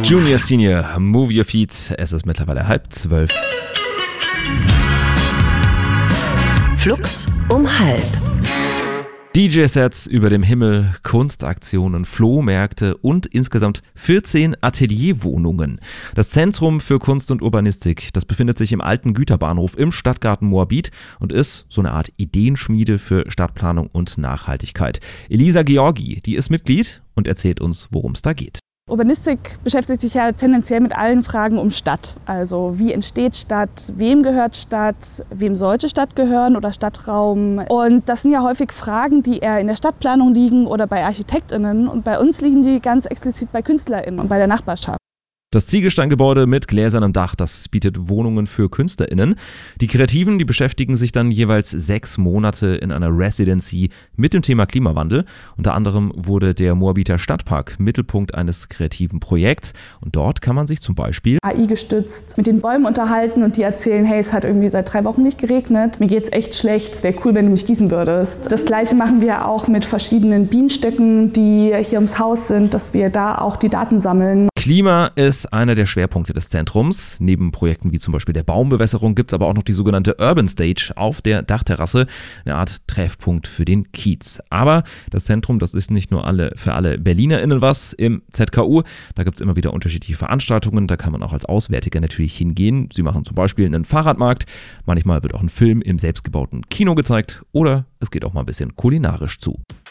Junior, Senior, Move Your Feet. Es ist mittlerweile 11:30. Flux um 11. DJ-Sets über dem Himmel, Kunstaktionen, Flohmärkte und insgesamt 14 Atelierwohnungen. Das Zentrum für Kunst und Urbanistik, das befindet sich im alten Güterbahnhof im Stadtgarten Moabit und ist so eine Art Ideenschmiede für Stadtplanung und Nachhaltigkeit. Elisa Georgi, die ist Mitglied und erzählt uns, worum es da geht. Urbanistik beschäftigt sich ja tendenziell mit allen Fragen um Stadt. Also wie entsteht Stadt, wem gehört Stadt, wem sollte Stadt gehören oder Stadtraum. Und das sind ja häufig Fragen, die eher in der Stadtplanung liegen oder bei ArchitektInnen. Und bei uns liegen die ganz explizit bei KünstlerInnen und bei der Nachbarschaft. Das Ziegelsteingebäude mit gläsernem Dach, das bietet Wohnungen für KünstlerInnen. Die Kreativen, die beschäftigen sich dann jeweils 6 Monate in einer Residency mit dem Thema Klimawandel. Unter anderem wurde der Moabiter Stadtpark Mittelpunkt eines kreativen Projekts. Und dort kann man sich zum Beispiel AI gestützt mit den Bäumen unterhalten und die erzählen, hey, es hat irgendwie seit 3 Wochen nicht geregnet, mir geht's echt schlecht, es wäre cool, wenn du mich gießen würdest. Das Gleiche machen wir auch mit verschiedenen Bienenstöcken, die hier ums Haus sind, dass wir da auch die Daten sammeln. Klima ist einer der Schwerpunkte des Zentrums. Neben Projekten wie zum Beispiel der Baumbewässerung gibt es aber auch noch die sogenannte Urban Stage auf der Dachterrasse, eine Art Treffpunkt für den Kiez. Aber das Zentrum, das ist nicht nur für alle BerlinerInnen was. Im ZKU, da gibt es immer wieder unterschiedliche Veranstaltungen, da kann man auch als Auswärtiger natürlich hingehen. Sie machen zum Beispiel einen Fahrradmarkt, manchmal wird auch ein Film im selbstgebauten Kino gezeigt oder es geht auch mal ein bisschen kulinarisch zu.